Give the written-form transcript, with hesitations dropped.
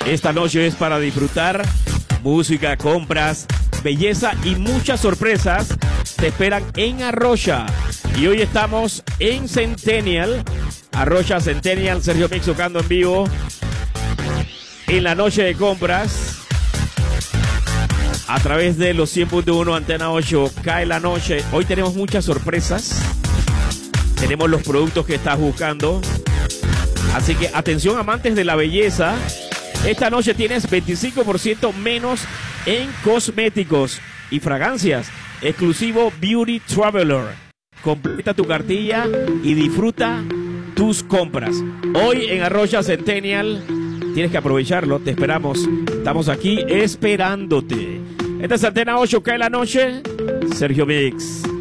Esta noche es para disfrutar música, compras, belleza y muchas sorpresas te esperan en Arrocha. Y hoy estamos en Centennial, Arrocha Centennial, Sergio Mix tocando en vivo en la noche de compras a través de los 100.1 Antena 8. Cae la noche. Hoy tenemos muchas sorpresas. Tenemos los productos que estás buscando. Así que atención, amantes de la belleza. Esta noche tienes 25% menos en cosméticos y fragancias. Exclusivo Beauty Traveler. Completa tu cartilla y disfruta tus compras. Hoy en Arrocha Centennial tienes que aprovecharlo. Te esperamos. Estamos aquí esperándote. Esta es Antena 8, cae la noche. Sergio Mix.